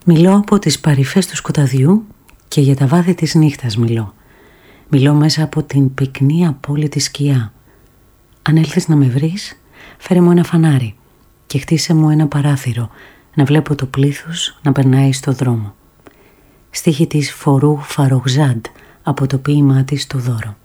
Μιλώ από τις παρυφές του σκοταδιού και για τα βάθη της νύχτας μιλώ. Μιλώ μέσα από την πυκνή απόλυτη σκιά. Αν έλθεις να με βρεις, φέρε μου ένα φανάρι και χτίσε μου ένα παράθυρο, να βλέπω το πλήθος να περνάει στο δρόμο. Στίχη της Φορού Φαρογζάντ από το ποίημά της «Το δώρο».